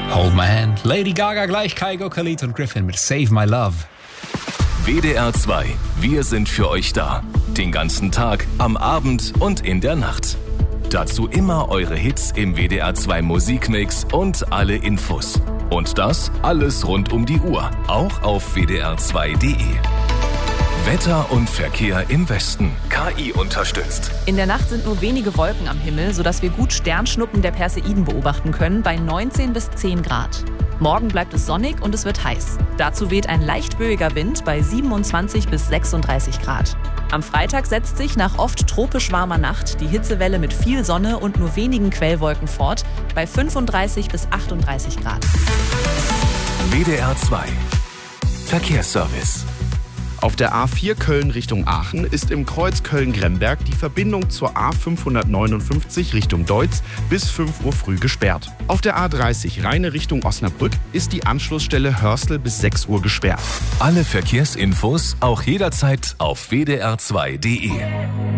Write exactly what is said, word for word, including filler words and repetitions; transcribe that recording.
Oh man, Lady Gaga gleich, Kygo, Khalid und Griffin mit Save My Love. W D R zwei, wir sind für euch da. Den ganzen Tag, am Abend und in der Nacht. Dazu immer eure Hits im W D R zwei Musikmix und alle Infos. Und das alles rund um die Uhr, auch auf w d r zwei punkt d e. Wetter und Verkehr im Westen. K I unterstützt. In der Nacht sind nur wenige Wolken am Himmel, sodass wir gut Sternschnuppen der Perseiden beobachten können, bei neunzehn bis zehn Grad. Morgen bleibt es sonnig und es wird heiß. Dazu weht ein leicht böiger Wind bei siebenundzwanzig bis sechsunddreißig Grad. Am Freitag setzt sich nach oft tropisch warmer Nacht die Hitzewelle mit viel Sonne und nur wenigen Quellwolken fort, bei fünfunddreißig bis achtunddreißig Grad. W D R zwei Verkehrsservice. Auf der A vier Köln Richtung Aachen ist im Kreuz Köln-Gremberg die Verbindung zur A fünfhundertneunundfünfzig Richtung Deutz bis fünf Uhr früh gesperrt. Auf der A dreißig Rheine Richtung Osnabrück ist die Anschlussstelle Hörstel bis sechs Uhr gesperrt. Alle Verkehrsinfos auch jederzeit auf w d r zwei punkt d e.